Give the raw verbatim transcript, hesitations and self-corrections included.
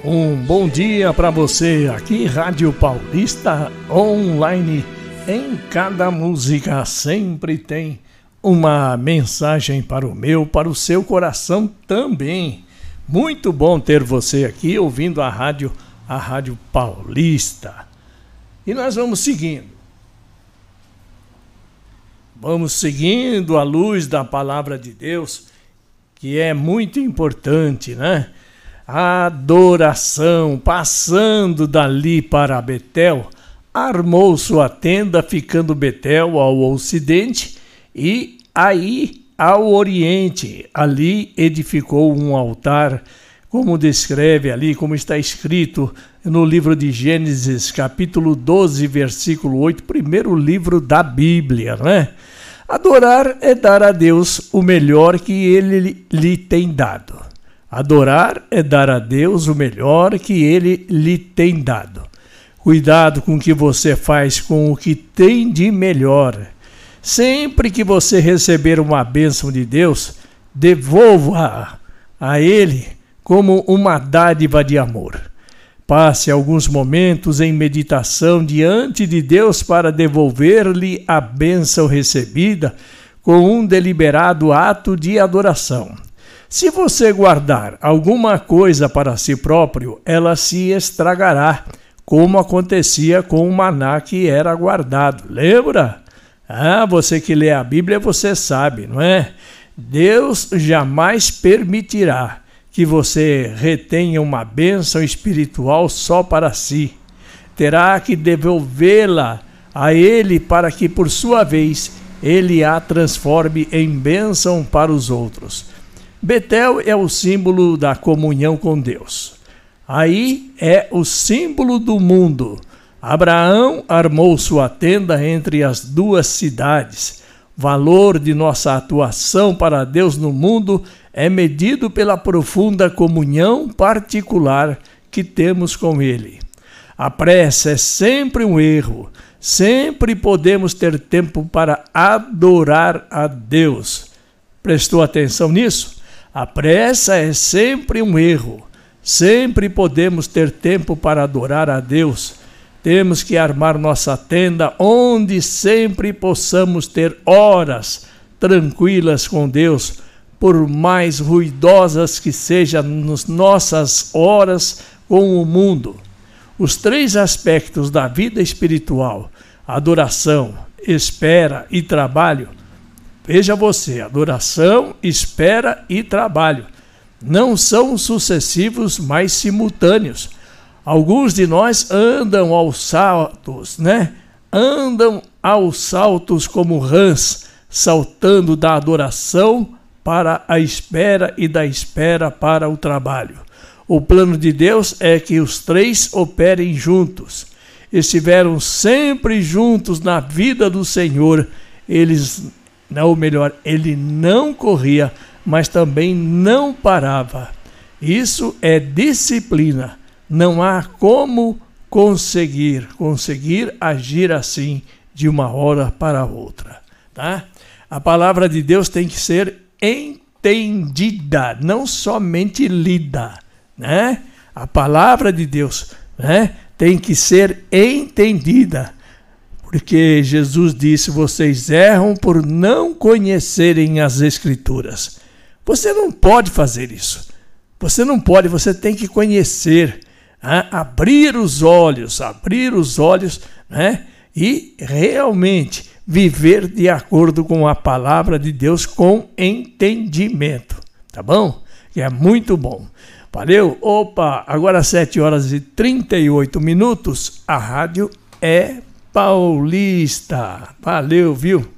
Um bom dia para você, aqui Rádio Paulista Online. Em cada música sempre tem uma mensagem para o meu, para o seu coração também. Muito bom ter você aqui ouvindo a rádio, a Rádio Paulista. E nós vamos seguindo. Vamos seguindo à luz da palavra de Deus, que é muito importante, né? A adoração, passando dali para Betel, armou sua tenda, ficando Betel ao ocidente, e aí ao oriente. Ali edificou um altar, como descreve ali, como está escrito no livro de Gênesis, capítulo doze, versículo oito, primeiro livro da Bíblia, né? Adorar é dar a Deus o melhor que Ele lhe tem dado. Adorar é dar a Deus o melhor que Ele lhe tem dado. Cuidado com o que você faz com o que tem de melhor. Sempre que você receber uma bênção de Deus, devolva a Ele como uma dádiva de amor. Passe alguns momentos em meditação diante de Deus para devolver-lhe a bênção recebida com um deliberado ato de adoração. Se você guardar alguma coisa para si próprio, ela se estragará, como acontecia com o maná que era guardado. Lembra? Ah, você que lê a Bíblia, você sabe, não é? Deus jamais permitirá que você retenha uma bênção espiritual só para si. Terá que devolvê-la a Ele para que, por sua vez, Ele a transforme em bênção para os outros. Betel é o símbolo da comunhão com Deus. Aí é o símbolo do mundo. Abraão armou sua tenda entre as duas cidades. O valor de nossa atuação para Deus no mundo é medido pela profunda comunhão particular que temos com Ele. A pressa é sempre um erro. Sempre podemos ter tempo para adorar a Deus. Prestou atenção nisso? A pressa é sempre um erro. Sempre podemos ter tempo para adorar a Deus. Temos que armar nossa tenda onde sempre possamos ter horas tranquilas com Deus, por mais ruidosas que sejam as nossas horas com o mundo. Os três aspectos da vida espiritual, adoração, espera e trabalho, veja você, adoração, espera e trabalho não são sucessivos, mas simultâneos. Alguns de nós andam aos saltos, né? Andam aos saltos como rãs, saltando da adoração para a espera e da espera para o trabalho. O plano de Deus é que os três operem juntos. Estiveram sempre juntos na vida do Senhor. Eles Não, ou melhor, ele não corria, mas também não parava. Isso é disciplina. Não há como conseguir, conseguir agir assim de uma hora para outra, tá? A palavra de Deus tem que ser entendida, não somente lida, né? A palavra de Deus, né, tem que ser entendida. Porque Jesus disse, vocês erram por não conhecerem as Escrituras. Você não pode fazer isso. Você não pode, você tem que conhecer, né? Abrir os olhos, abrir os olhos, né? E realmente viver de acordo com a palavra de Deus com entendimento. Tá bom? Que é muito bom. Valeu? Opa, agora sete horas e trinta e oito minutos, a rádio é Paulista. Valeu, viu?